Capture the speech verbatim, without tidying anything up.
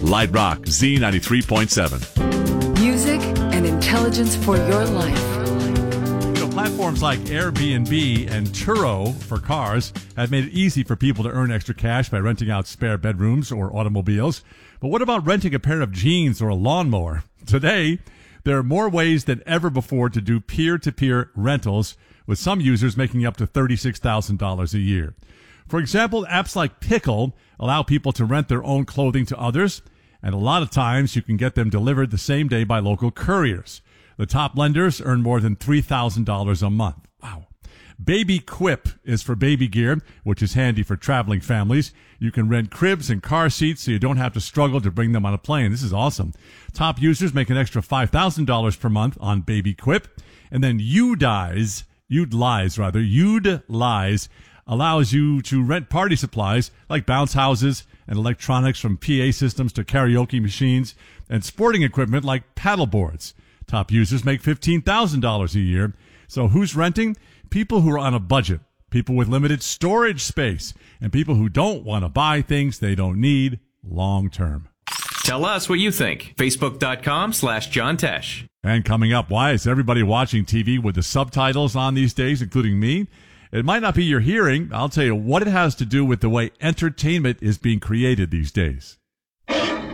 Light Rock Z ninety-three point seven. Music and intelligence for your life. You know, platforms like Airbnb and Turo for cars have made it easy for people to earn extra cash by renting out spare bedrooms or automobiles. But what about renting a pair of jeans or a lawnmower? Today, there are more ways than ever before to do peer-to-peer rentals, with some users making up to thirty-six thousand dollars a year. For example, apps like Pickle allow people to rent their own clothing to others, and a lot of times you can get them delivered the same day by local couriers. The top lenders earn more than three thousand dollars a month. Wow. Baby Quip is for baby gear, which is handy for traveling families. You can rent cribs and car seats so you don't have to struggle to bring them on a plane. This is awesome. Top users make an extra five thousand dollars per month on Baby Quip. And then Udize, Udlize rather, Udlize allows you to rent party supplies like bounce houses and electronics, from P A systems to karaoke machines, and sporting equipment like paddle boards. Top users make fifteen thousand dollars a year. So who's renting? People who are on a budget, people with limited storage space, and people who don't want to buy things they don't need long term. Tell us what you think. Facebook.com slash John Tesh. And coming up, why is everybody watching T V with the subtitles on these days, including me? It might not be your hearing. I'll tell you what it has to do with the way entertainment is being created these days.